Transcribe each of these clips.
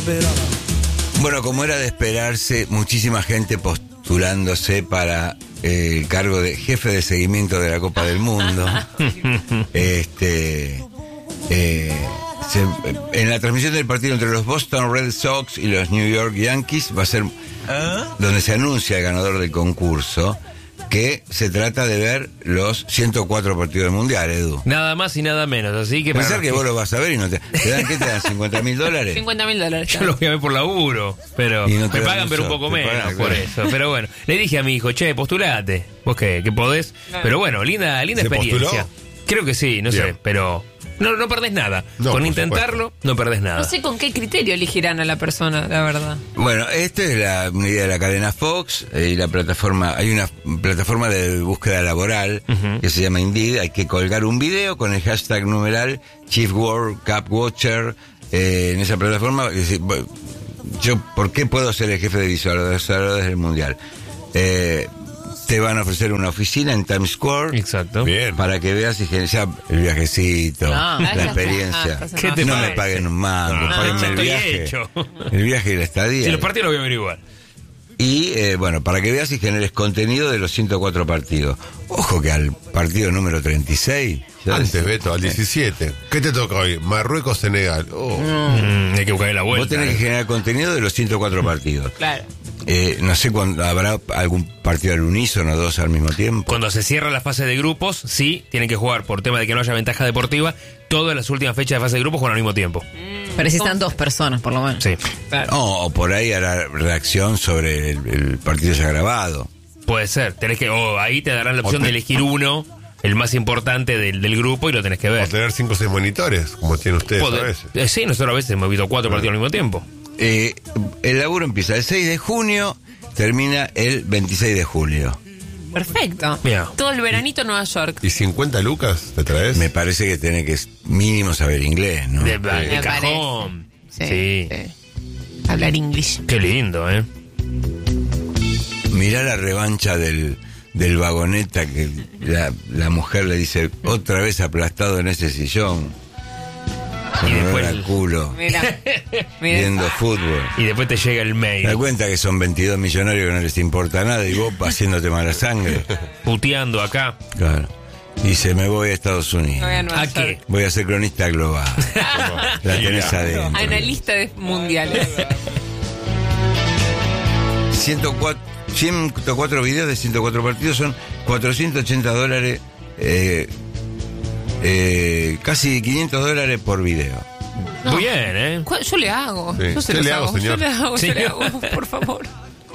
Bueno, como era de esperarse, muchísima gente postulándose para el cargo de jefe de seguimiento de la Copa del Mundo. En la transmisión del partido entre los Boston Red Sox y los New York Yankees va a ser donde se anuncia el ganador del concurso, que se trata de ver los 104 partidos del Mundial, Edu. Nada más y nada menos, así que... Pensar que vos lo vas a ver y no te dan, ¿qué te dan? ¿$50.000? $50.000. Yo lo voy a ver por laburo, pero no me pagan pero un poco menos pagan, por eso. Pero bueno, le dije a mi hijo, che, postulate, vos que podés. Claro. Pero bueno, linda experiencia. ¿Postuló? Creo que sí, no Bien. sé, pero... No perdés nada. No, con por intentarlo, supuesto. no perdés nada. No sé con qué criterio elegirán a la persona, la verdad. Bueno, esta es una idea de la cadena Fox y la plataforma. Hay una plataforma de búsqueda laboral que se llama Indeed. Hay que colgar un video con el hashtag numeral Chief World Cup Watcher en esa plataforma. Es decir, yo, ¿por qué puedo ser el jefe de visualizadores del Mundial? Te van a ofrecer una oficina en Times Square. Exacto. Bien. Para que veas y ya el viajecito, la experiencia. ¿Qué te no parece? me paguen un mango, páguenme ya el estoy viaje. hecho. El viaje y la estadía. Si los partidos lo voy a averiguar. Y bueno, para que veas y generes contenido de los 104 partidos. Ojo que al partido número 36. Antes, Beto, al 17. ¿Qué te toca hoy? Marruecos-Senegal. Hay que buscar la vuelta. Vos tenés que generar contenido de los 104 partidos. Claro. No sé cuándo habrá algún partido al unísono, dos al mismo tiempo. Cuando se cierra la fase de grupos, sí, tienen que jugar por tema de que no haya ventaja deportiva. Todas las últimas fechas de fase de grupos juegan al mismo tiempo. Pero si están dos personas, por lo menos. Sí. Claro. O por ahí hará reacción sobre el partido ya grabado. Puede ser. Tenés que, ahí te darán la opción de elegir uno, el más importante del grupo, y lo tenés que O ver. tener 5 o 6 monitores, como tienen ustedes a veces. Sí, nosotros a veces hemos visto 4 partidos al mismo tiempo. El laburo empieza el 6 de junio, termina el 26 de julio. Perfecto. Mira. Todo el veranito en Nueva York. ¿Y 50 lucas te traes? Me parece que tiene que mínimo saber inglés, ¿no? De Me cajón. parece. Sí. Hablar inglés. Qué lindo, ¿eh? Mirá la revancha del vagoneta que la mujer le dice, otra vez aplastado en ese sillón. Con Y olor después al culo, Mira. viendo fútbol. Y después te llega el Te das mail, cuenta que son 22 millonarios que no les importa nada y vos haciéndote mala sangre. puteando acá. Claro. Dice, me voy a Estados Unidos. Voy a Nueva ¿A York. qué? Voy a ser cronista global. La tenés adentro. Analista de mundiales. 104 videos de 104 partidos son $480, casi $500 por video. No. Muy bien, ¿eh? Yo le hago. Sí. Yo se ¿Qué los le hago, señor? Yo le hago, yo le Señor. hago, por favor.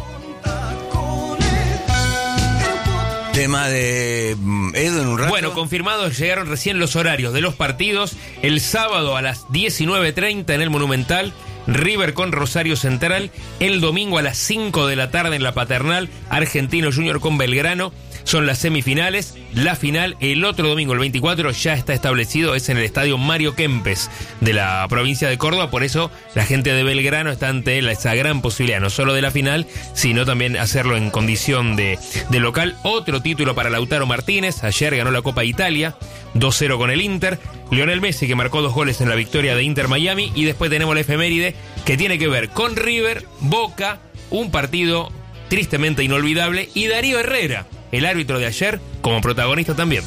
Tema de Edu en un rato. Bueno, confirmados, llegaron recién los horarios de los partidos. El sábado a las 19:30 en el Monumental, River con Rosario Central. El domingo a las 5 de la tarde en la Paternal, Argentino Junior con Belgrano. Son las semifinales. La final, el otro domingo, el 24, ya está establecido. Es en el estadio Mario Kempes de la provincia de Córdoba. Por eso la gente de Belgrano está ante esa gran posibilidad, no solo de la final, sino también hacerlo en condición de local. Otro título para Lautaro Martínez. Ayer ganó la Copa Italia, 2-0 con el Inter. Lionel Messi, que marcó 2 goles en la victoria de Inter Miami. Y después tenemos la efeméride que tiene que ver con River, Boca, un partido tristemente inolvidable, y Darío Herrera, el árbitro de ayer, como protagonista también.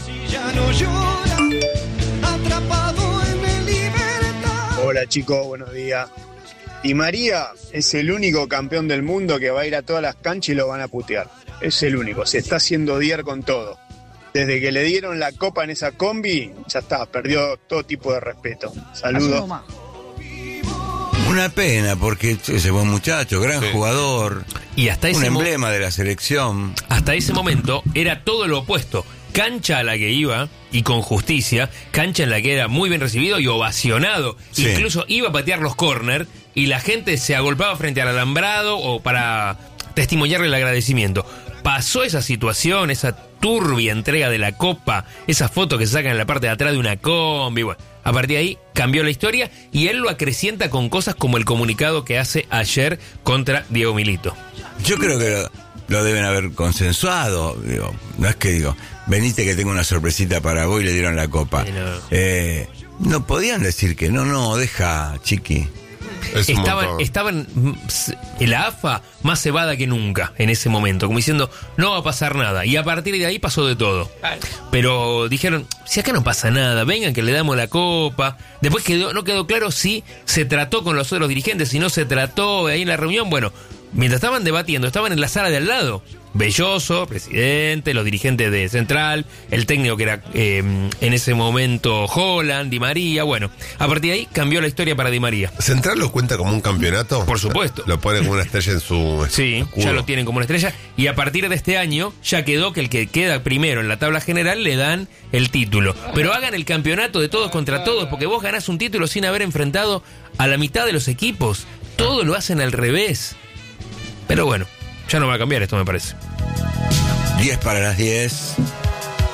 Hola chicos, buenos días. Y María es el único campeón del mundo que va a ir a todas las canchas y lo van a putear. Es el único, se está haciendo odiar con todo. Desde que le dieron la copa en esa combi, ya está, perdió todo tipo de respeto. Saludos. Una pena, porque ese buen muchacho, gran jugador, Y hasta un ese emblema de la selección. Hasta ese momento era todo lo opuesto. Cancha a la que iba, y con justicia, cancha en la que era muy bien recibido y ovacionado. Sí. Incluso iba a patear los córner y la gente se agolpaba frente al alambrado o para testimoniarle el agradecimiento. Pasó esa situación, esa turbia entrega de la copa, esa foto que se sacan en la parte de atrás de una combi. Bueno, a partir de ahí cambió la historia y él lo acrecienta con cosas como el comunicado que hace ayer contra Diego Milito. Yo creo que lo deben haber consensuado. Digo, no es que digo, venite que tengo una sorpresita para vos y le dieron la copa. No podían decir que no, deja, chiqui. Es un montón. estaban en la AFA más cebada que nunca en ese momento, como diciendo, no va a pasar nada. Y a partir de ahí pasó de todo. Pero dijeron, si acá no pasa nada, vengan que le damos la copa. Después no quedó claro si se trató con los otros dirigentes, si no se trató ahí en la reunión. Bueno, mientras estaban debatiendo, estaban en la sala de al lado. Belloso, presidente, los dirigentes de Central, el técnico que era en ese momento Holland, Di María. Bueno, a partir de ahí cambió la historia para Di María. ¿Central lo cuenta como un campeonato? Por supuesto. Lo pone como una estrella en su Sí, escudo. ya lo tienen como una estrella. Y a partir de este año ya quedó que el que queda primero en la tabla general le dan el título. Pero hagan el campeonato de todos contra todos, porque vos ganás un título sin haber enfrentado a la mitad de los equipos. Todo lo hacen al revés. Pero bueno, ya no va a cambiar esto, me parece. 10 para las 10.